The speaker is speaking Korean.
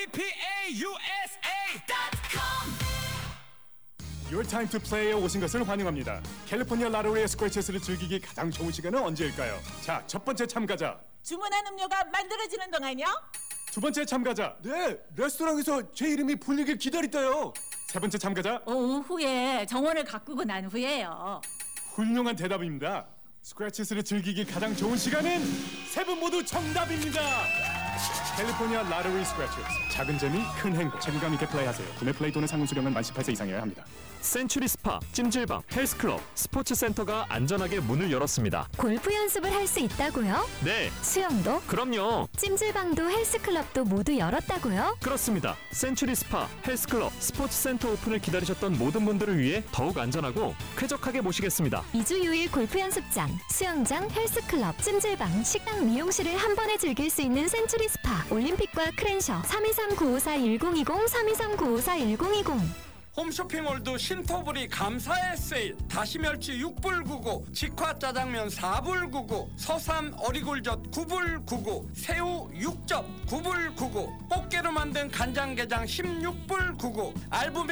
Your time to play에 오신 것을 환영합니다. 캘리포니아 라로리의 스크래치스를 즐기기 가장 좋은 시간은 언제일까요? 자, 첫 번째 참가자. 주문한 음료가 만들어지는 동안요? 두 번째 참가자. 네, 레스토랑에서 제 이름이 불리길 기다렸다요. 세 번째 참가자. 오후에 정원을 가꾸고 난 후에요. 훌륭한 대답입니다. 스크래치스를 즐기기 가장 좋은 시간은 세 분 모두 정답입니다. 캘리포니아 라로리 스크래치스. 작은 재미, 큰 행복. 책임감 있게 플레이하세요. 구매 플레이 또는 상품 수령은 만 18세 이상이어야 합니다. 센츄리 스파, 찜질방, 헬스클럽, 스포츠센터가 안전하게 문을 열었습니다. 골프 연습을 할 수 있다고요? 네, 수영도? 그럼요. 찜질방도 헬스클럽도 모두 열었다고요? 그렇습니다. 센츄리 스파, 헬스클럽, 스포츠센터 오픈을 기다리셨던 모든 분들을 위해 더욱 안전하고 쾌적하게 모시겠습니다. 2주 6일 골프 연습장, 수영장, 헬스클럽, 찜질방, 식당, 미용실을 한 번에 즐길 수 있는 센츄리 스파, 올림픽과 크랜셔 323-954-1020 323-954-1020 홈쇼핑몰도 신토부리 감사의 세일. 다시멸치 6불 99, 직화짜장면 4불 99, 서삼 어리굴젓 9불 99, 새우 6접 9불 99, 꽃게로 만든 간장게장 16불 99, 알부미